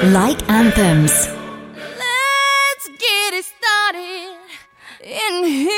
Like Anthems. Let's get it started in here.